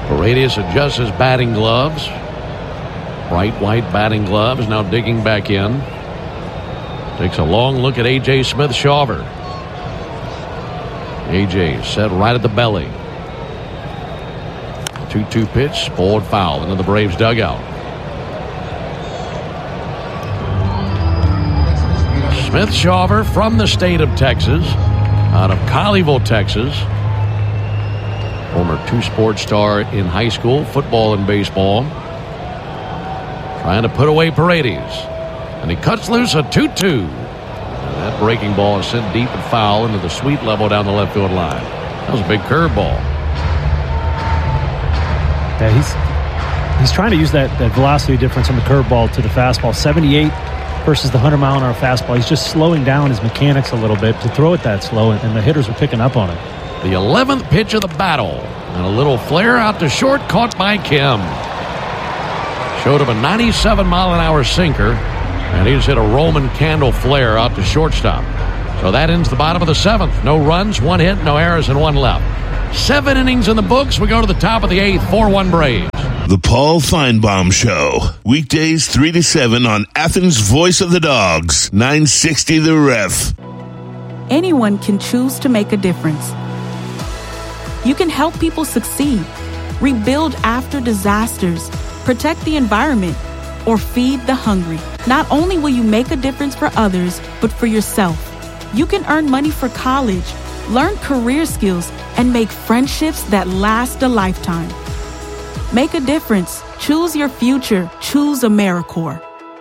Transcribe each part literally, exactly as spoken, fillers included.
Paredes adjusts his batting gloves. Bright white batting gloves, now digging back in. Takes a long look at A J Smith-Shawver. A J set right at the belly. two two pitch, spoiled foul into the Braves dugout. Smith-Shawver from the state of Texas, out of Colleyville, Texas. Former two-sport star in high school, football and baseball. Trying to put away Paredes. And he cuts loose a two two. And that breaking ball is sent deep and foul into the sweet level down the left field line. That was a big curveball. Yeah, he's he's trying to use that, that velocity difference on the curveball to the fastball. seventy-eight versus the one hundred mile an hour fastball. He's just slowing down his mechanics a little bit to throw it that slow, and, and the hitters are picking up on it. The eleventh pitch of the battle. And a little flare out to short, caught by Kim. Showed him a ninety-seven mile an hour sinker, and he just hit a Roman candle flare out to shortstop. So that ends the bottom of the seventh. No runs, one hit, no errors, and one left. Seven innings in the books. We go to the top of the eighth, four one Braves. The Paul Feinbaum Show. Weekdays three to seven on Athens' Voice of the Dogs, nine sixty The Ref. Anyone can choose to make a difference. You can help people succeed, rebuild after disasters, protect the environment, or feed the hungry. Not only will you make a difference for others, but for yourself. You can earn money for college, learn career skills, and make friendships that last a lifetime. Make a difference. Choose your future. Choose AmeriCorps.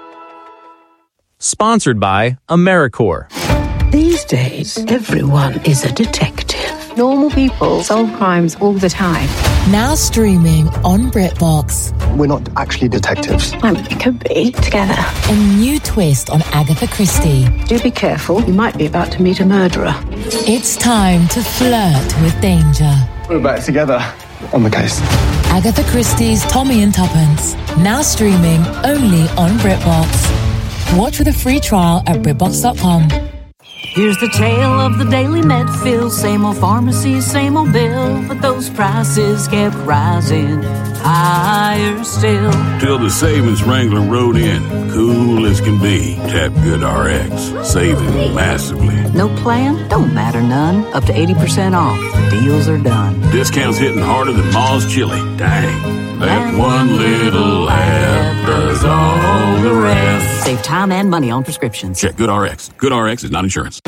Sponsored by AmeriCorps. These days, everyone is a detective. Normal people solve crimes all the time. Now streaming on BritBox. We're not actually detectives. I mean, it could be together. A new twist on Agatha Christie. Do be careful. You might be about to meet a murderer. It's time to flirt with danger. We're back together on the case. Agatha Christie's Tommy and Tuppence. Now streaming only on BritBox. Watch with a free trial at BritBox dot com. Here's the tale of the Daily Medfill. Same old pharmacy, same old bill, but those prices kept rising higher still. Till the savings Wrangler rode in, cool as can be. Tap GoodRx, saving massively. No plan? Don't matter none. Up to eighty percent off. The deals are done. Discounts hitting harder than Ma's chili. Dang. That one little app does all the rest. Save time and money on prescriptions. Check GoodRx. GoodRx is not insurance.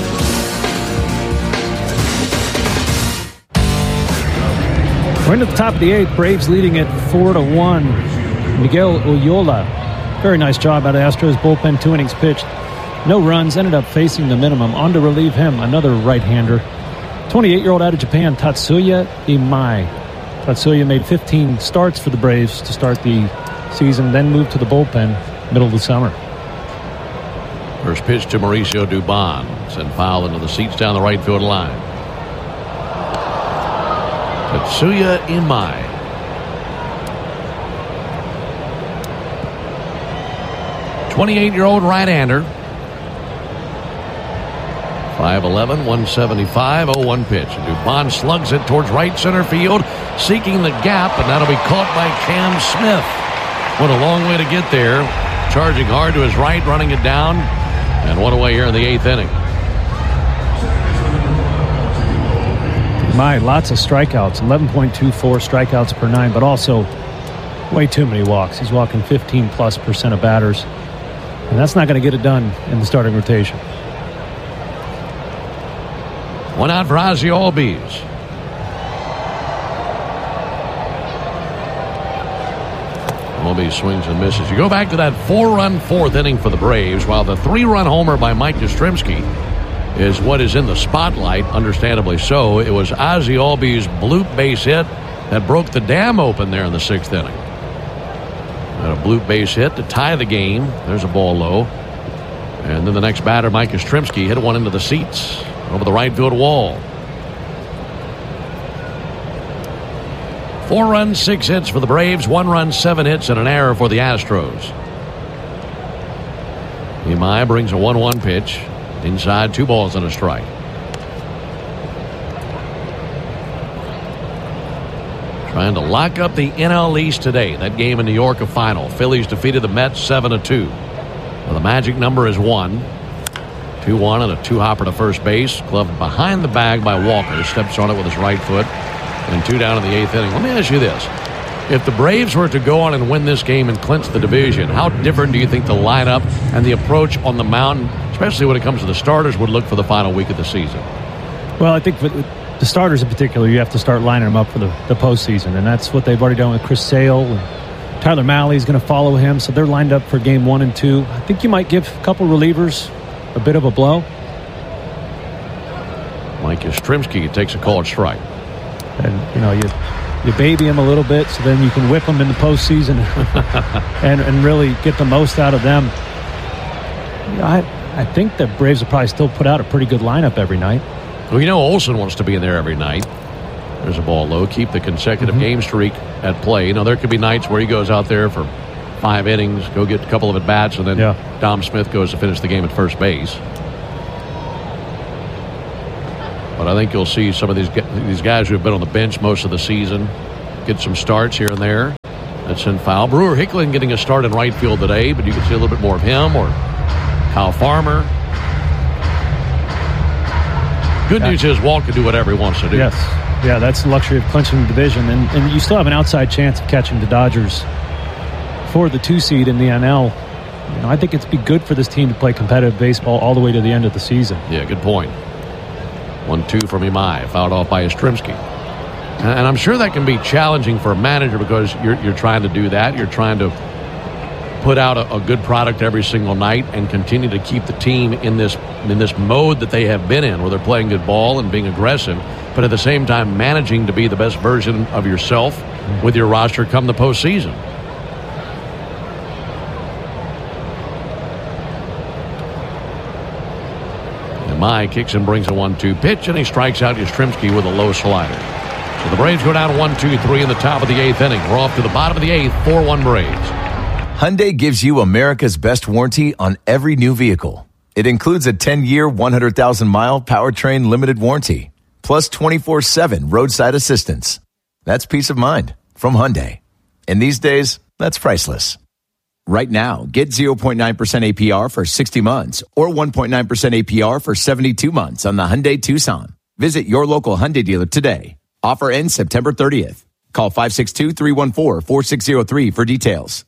We're into the top of the eighth. Braves leading it four to one. Miguel Oyola. Very nice job out of Astros bullpen. Two innings pitched. No runs. Ended up facing the minimum. On to relieve him, another right-hander. twenty-eight-year-old out of Japan, Tatsuya Imai. Tatsuya made fifteen starts for the Braves to start the season, then moved to the bullpen middle of the summer. First pitch to Mauricio Dubon. Sent foul into the seats down the right field line. Tatsuya Imai. twenty-eight-year-old right-hander. five eleven, one seventy-five, oh one pitch. Dubon slugs it towards right center field, seeking the gap, and that'll be caught by Cam Smith. What a long way to get there. Charging hard to his right, running it down, and one away here in the eighth inning. My, lots of strikeouts, eleven point two four strikeouts per nine, but also way too many walks. He's walking fifteen plus percent of batters, and that's not going to get it done in the starting rotation. One out for Ozzie Albies. Albies swings and misses. You go back to that four-run fourth inning for the Braves, while the three-run homer by Mike Yastrzemski is what is in the spotlight, understandably so. It was Ozzie Albies' bloop base hit that broke the dam open there in the sixth inning. And a bloop base hit to tie the game. There's a ball low. And then the next batter, Mike Yastrzemski, hit one into the seats over the right field wall. Four runs, six hits for the Braves. One run, seven hits, and an error for the Astros. Imai brings a one one pitch. Inside, two balls and a strike. trying to lock up the N L East today. That game in New York, a final. Phillies defeated the Mets seven to two. Well, the magic number is one. two one and a two-hopper to first base. Gloved behind the bag by Walker. Steps on it with his right foot. And two down in the eighth inning. Let me ask you this. If the Braves were to go on and win this game and clinch the division, how different do you think the lineup and the approach on the mound, especially when it comes to the starters, would look for the final week of the season? Well, I think for the starters in particular, you have to start lining them up for the, the postseason, and that's what they've already done with Chris Sale. And Tyler Mahle is going to follow him, so they're lined up for game one and two. I think you might give a couple relievers a bit of a blow. Mike Yastrzemski takes a called strike. And, you know, you... You baby him a little bit so then you can whip him in the postseason and, and really get the most out of them. You know, I, I think the Braves will probably still put out a pretty good lineup every night. Well, you know, Olsen wants to be in there every night. There's a ball low. Keep the consecutive mm-hmm. game streak at play. You know, there could be nights where he goes out there for five innings, go get a couple of at-bats, and then yeah. Dom Smith goes to finish the game at first base. But I think you'll see some of these these guys who have been on the bench most of the season get some starts here and there. That's in foul. Brewer Hickling getting a start in right field today, but you can see a little bit more of him or Kyle Farmer. Good news is Walt can do whatever he wants to do. Yes. Yeah, that's the luxury of clinching the division. And, and you still have an outside chance of catching the Dodgers for the two seed in the N L. You know, I think it's be good for this team to play competitive baseball all the way to the end of the season. Yeah, good point. one two from Imai, fouled off by Yastrzemski. And, and I'm sure that can be challenging for a manager because you're, you're trying to do that. You're trying to put out a, a good product every single night and continue to keep the team in this in this mode that they have been in, where they're playing good ball and being aggressive, but at the same time managing to be the best version of yourself with your roster come the postseason. Mai kicks and brings a one two pitch, and he strikes out Yastrzemski with a low slider. So the Braves go down one two three in the top of the eighth inning. We're off to the bottom of the eighth, four one Braves. Hyundai gives you America's best warranty on every new vehicle. It includes a ten-year, one hundred thousand mile powertrain limited warranty, plus twenty-four seven roadside assistance. That's peace of mind from Hyundai. And these days, that's priceless. Right now, get zero point nine percent A P R for sixty months or one point nine percent A P R for seventy-two months on the Hyundai Tucson. Visit your local Hyundai dealer today. Offer ends September thirtieth. Call five six two, three one four, four six zero three for details.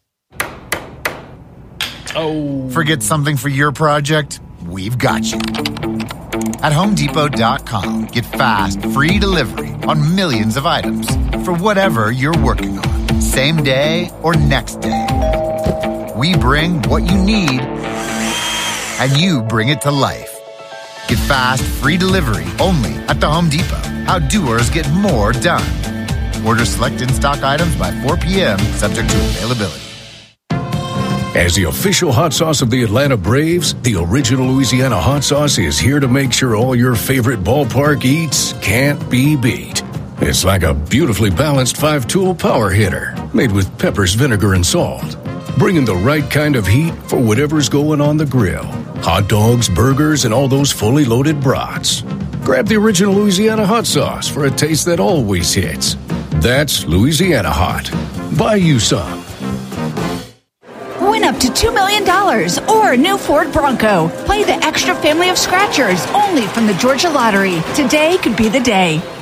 Oh. Forget something for your project? We've got you. At Home Depot dot com, get fast, free delivery on millions of items for whatever you're working on, same day or next day. We bring what you need, and you bring it to life. Get fast, free delivery only at the Home Depot. How doers get more done. Order select in-stock items by four p.m., subject to availability. As the official hot sauce of the Atlanta Braves, the original Louisiana hot sauce is here to make sure all your favorite ballpark eats can't be beat. It's like a beautifully balanced five-tool power hitter made with peppers, vinegar, and salt. Bringing the right kind of heat for whatever's going on the grill. Hot dogs, burgers, and all those fully loaded brats. Grab the original Louisiana hot sauce for a taste that always hits. That's Louisiana Hot. Buy you some. Win up to two million dollars or a new Ford Bronco. Play the extra family of scratchers only from the Georgia Lottery. Today could be the day.